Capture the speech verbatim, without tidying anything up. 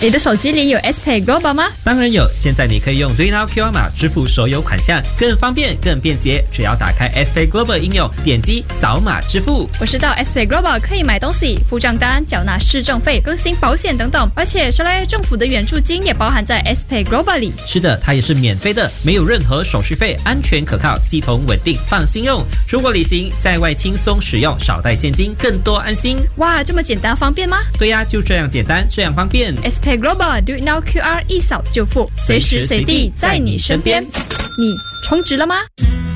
你的手机里有 S Pay Global 吗？ 当然有，现在你可以用 DreamNow Q R 码支付所有款项，更方便更便捷。只要打开 S Pay Global 应用，点击扫码支付。 我知道 S Pay Global 可以买东西、付账单、缴纳市政费、更新保险等等，而且说来政府的援助金也包含在 S Pay Global 里。 是的，它也是免费的，没有任何手续费，安全可靠，系统稳定，放心用。出国旅行在外轻松使用，少带现金，更多安心。 哇，这么简单方便吗？ 对呀，就这样简单，这样方便。 S Pay Global Do It Now Q R 一扫就付，随时随地在你身边。你充值了吗？